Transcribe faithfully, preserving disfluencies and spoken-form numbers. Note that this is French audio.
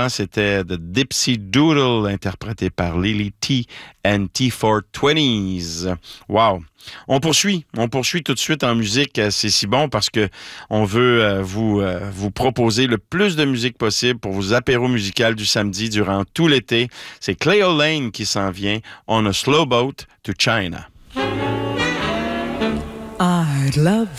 avant, c'était The Dipsy Doodle, interprété par Lily T and T four twenties. Wow! On poursuit, on poursuit tout de suite en musique. C'est si bon parce que on veut euh, vous, euh, vous proposer le plus de musique possible pour vos apéros musicales du samedi durant tout l'été. C'est Cleo Lane qui s'en vient, On a Slow Boat to China. I'd love